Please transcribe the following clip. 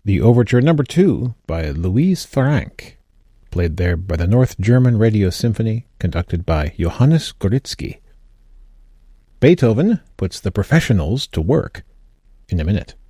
The Overture Number 2 by Louise Franck, played there by the North German Radio Symphony, conducted by Johannes Goritzky. Beethoven puts the professionals to work in a minute.